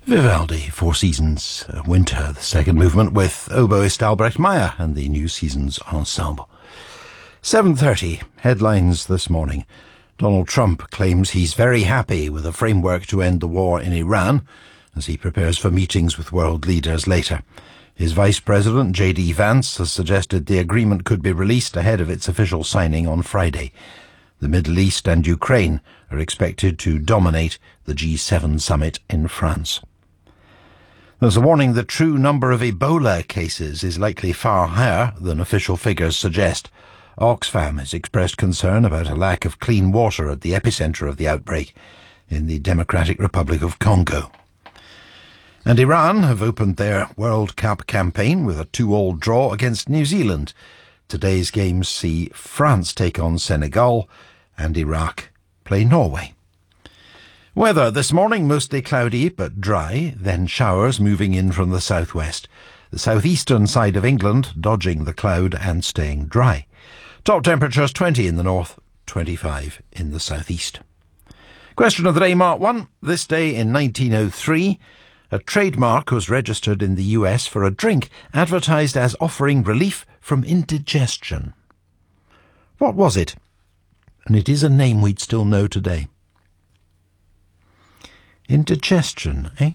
Vivaldi, Four Seasons, Winter, the second movement with oboist Albrecht Meyer and the New Seasons Ensemble. 7:30, headlines this morning. Donald Trump claims he's very happy with a framework to end the war in Iran as he prepares for meetings with world leaders later. His Vice President, J.D. Vance, has suggested the agreement could be released ahead of its official signing on Friday. The Middle East and Ukraine are expected to dominate the G7 summit in France. There's a warning the true number of Ebola cases is likely far higher than official figures suggest. Oxfam has expressed concern about a lack of clean water at the epicentre of the outbreak in the Democratic Republic of Congo. And Iran have opened their World Cup campaign with a 2-2 draw against New Zealand. Today's games see France take on Senegal and Iraq play Norway. Weather this morning, mostly cloudy but dry, then showers moving in from the southwest. The southeastern side of England dodging the cloud and staying dry. Top temperatures 20 in the north, 25 in the southeast. Question of the day, Mark 1. This day in 1903, a trademark was registered in the US for a drink advertised as offering relief from indigestion. What was it? And it is a name we'd still know today. Indigestion, eh?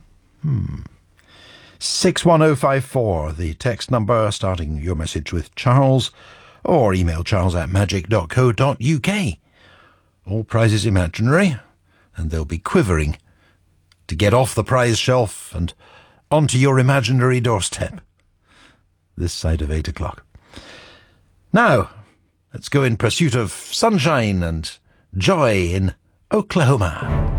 61054, the text number, starting your message with Charles, or email charles@magic.co.uk. All prizes imaginary, and they'll be quivering to get off the prize shelf and onto your imaginary doorstep this side of 8 o'clock. Now, let's go in pursuit of sunshine and joy in Oklahoma.